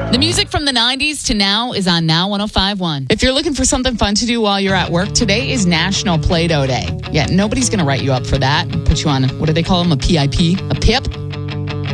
The music from the 90s to now is on Now 105.1. If you're looking for something fun to do while you're at work, today is National Play-Doh Day. Yeah, nobody's going to write you up for that. Put you on, what do they call them, a PIP? A PIP?